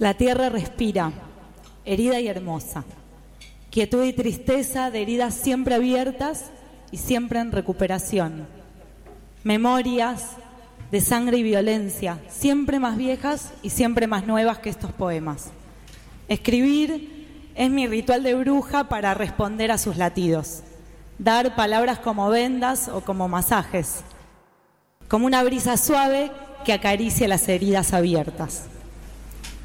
La tierra respira, herida y hermosa. Quietud y tristeza de heridas siempre abiertas y siempre en recuperación. Memorias de sangre y violencia, siempre más viejas y siempre más nuevas que estos poemas. Escribir es mi ritual de bruja para responder a sus latidos. Dar palabras como vendas o como masajes, como una brisa suave que acaricia las heridas abiertas.